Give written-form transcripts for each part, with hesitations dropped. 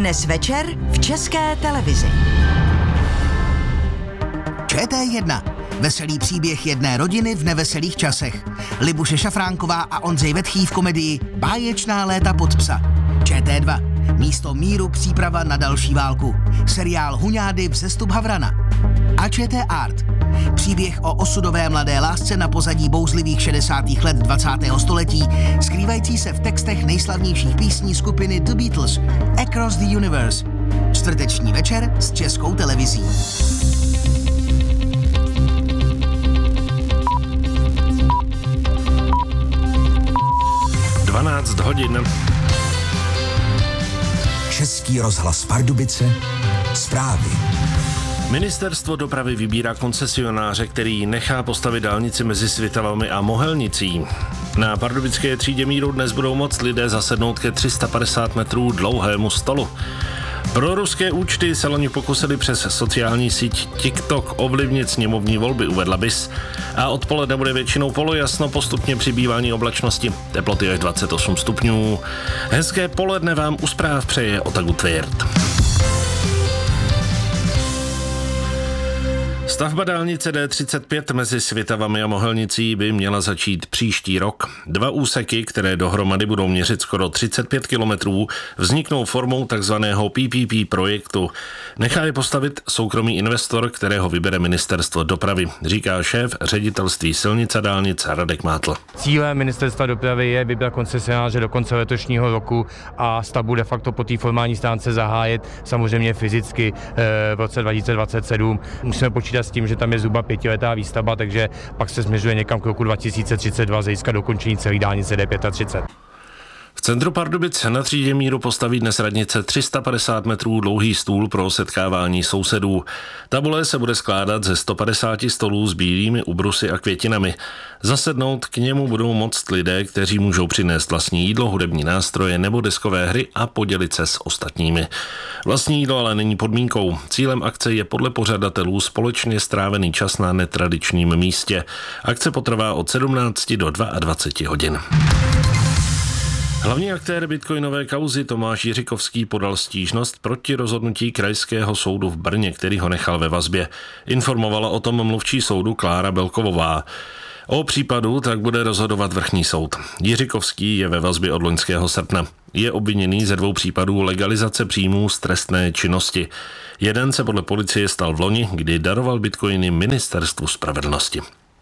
Dnes večer v České televizi. ČT1. Veselý příběh jedné rodiny v neveselých časech. Libuše Šafránková a Ondřej Vetchý v komedii Báječná léta pod psa. ČT2. Místo míru příprava na další válku. Seriál Huňády Vzestup Havrana. A ČT Art. Příběh o osudové mladé lásce na pozadí bouzlivých 60. let 20. století, skrývající se v textech nejslavnějších písní skupiny The Beatles, Across the Universe. Čtvrteční večer s Českou televizí. hodin. Český rozhlas Pardubice, zprávy. Ministerstvo dopravy vybírá koncesionáře, který nechá postavit dálnici mezi Svitavami a Mohelnicí. Na pardubické třídě míru dnes budou moct lidé zasednout ke 350 metrů dlouhému stolu. Pro ruské účty se loni pokusili přes sociální síť TikTok ovlivnit sněmovní volby, uvedla BIS. A odpoledne bude většinou polojasno, postupně přibývání oblačnosti. Teploty až 28 stupňů. Hezké poledne vám u zpráv přeje Otagu Tvěrt. Stavba dálnice D35 mezi Svitavami a Mohelnicí by měla začít příští rok. 2 úseky, které dohromady budou měřit skoro 35 kilometrů, vzniknou formou takzvaného PPP projektu. Nechá je postavit soukromý investor, kterého vybere Ministerstvo dopravy, říká šéf ředitelství silnic a dálnic Radek Mátl. Cílem Ministerstva dopravy je vybrat koncesionáře do konce letošního roku a stavbu de facto po té formální stránce zahájit samozřejmě fyzicky v roce 2027. Musíme počítat s tím, že tam je zhruba 5letá výstavba, takže pak se směřuje někam k roku 2032 z hlediska dokončení celé dálnice D35. V centru Pardubic na třídě míru postaví dnes radnice 350 metrů dlouhý stůl pro setkávání sousedů. Tabule se bude skládat ze 150 stolů s bílými ubrusy a květinami. Zasednout k němu budou moct lidé, kteří můžou přinést vlastní jídlo, hudební nástroje nebo deskové hry a podělit se s ostatními. Vlastní jídlo ale není podmínkou. Cílem akce je podle pořadatelů společně strávený čas na netradičním místě. Akce potrvá od 17 do 22 hodin. Hlavní aktér bitcoinové kauzy Tomáš Jiřikovský podal stížnost proti rozhodnutí krajského soudu v Brně, který ho nechal ve vazbě. Informovala o tom mluvčí soudu Klára Belkovová. O případu tak bude rozhodovat vrchní soud. Jiřikovský je ve vazbě od loňského srpna. Je obviněný ze 2 případů legalizace příjmů z trestné činnosti. Jeden se podle policie stal v loni, kdy daroval bitcoiny Ministerstvu spravedlnosti.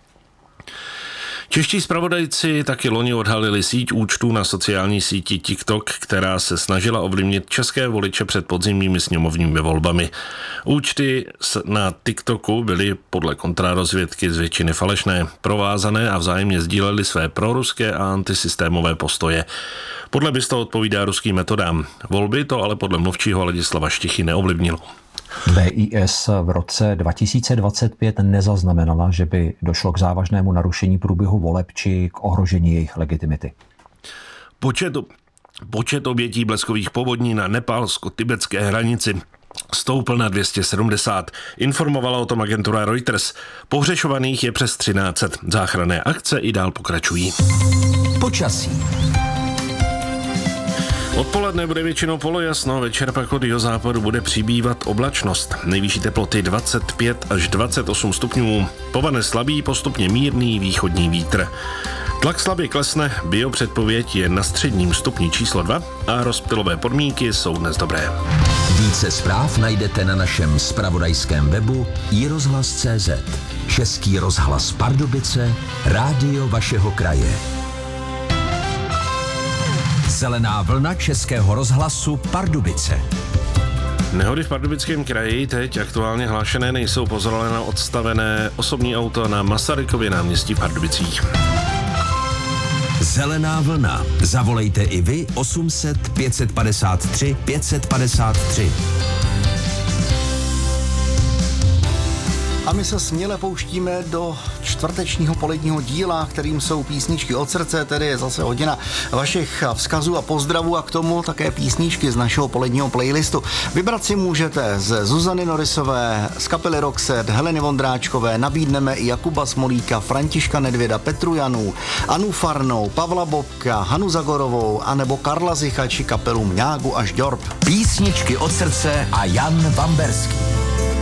Čeští zpravodajci taky loni odhalili síť účtů na sociální síti TikTok, která se snažila ovlivnit české voliče před podzimními sněmovními volbami. Účty na TikToku byly podle kontrarozvědky z většiny falešné, provázané a vzájemně sdílely své proruské a antisystémové postoje. Podle BIS to odpovídá ruským metodám. Volby to ale podle mluvčího Ladislava Štichy neovlivnilo. BIS v roce 2025 nezaznamenala, že by došlo k závažnému narušení průběhu voleb či k ohrožení jejich legitimity. Počet obětí bleskových povodní na nepálsko-tibetské hranici stoupl na 270. Informovala o tom agentura Reuters. Pohřešovaných je přes 1300. Záchranné akce i dál pokračují. Počasí. Odpoledne bude většinou polojasno, večer pak od jihozápadu bude přibývat oblačnost. Nejvyšší teploty 25 až 28 stupňů. Povane slabý, postupně mírný východní vítr. Tlak slabě klesne, biopředpověď je na středním stupni číslo 2 a rozptylové podmínky jsou dnes dobré. Více zpráv najdete na našem zpravodajském webu iRozhlas.cz. Český rozhlas Pardubice, rádio vašeho kraje. Zelená vlna Českého rozhlasu Pardubice. Nehody v Pardubickém kraji teď aktuálně hlášené nejsou, pozorovatelné odstavené osobní auto na Masarykově náměstí v Pardubicích. Zelená vlna. Zavolejte i vy 800 553 553. A my se směle pouštíme do čtvrtečního poledního díla, kterým jsou písničky od srdce, tedy je zase hodina vašich vzkazů a pozdravů a k tomu také písničky z našeho poledního playlistu. Vybrat si můžete ze Zuzany Norisové, z kapely Roxette, Heleny Vondráčkové, nabídneme i Jakuba Smolíka, Františka Nedvěda, Petru Janu, Anu Farnou, Pavla Bobka, Hanu Zagorovou anebo Karla Zicha či kapelu Mňágu až Ďorb. Písničky od srdce a Jan Vamberský.